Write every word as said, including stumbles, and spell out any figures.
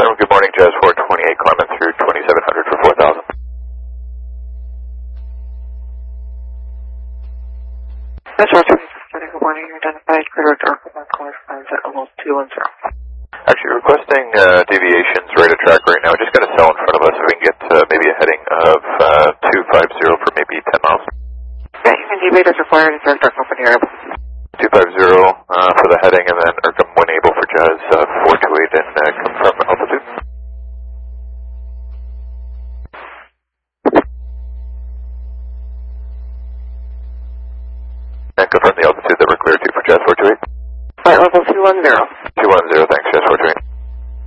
seven, good morning, Jazz four twenty-eight, climbing through twenty-seven hundred for four thousand. Jazz four twenty-eight, good morning, you're identified, clear dark one caller finds at almost two one zero. Actually, requesting uh, deviations right at track right now. Just got a cell in front of us so we can get uh, maybe a heading of uh, two five zero for maybe ten miles. Yeah, you can deviate as required if there's dark open here. two five zero uh, for the heading, and then Irkham when able for Jazz uh, four two eight and uh, confirm altitude. And confirm the altitude that we're clear to for Jazz four two eight. Flight level two one zero. two one zero, thanks, Jazz four two eight.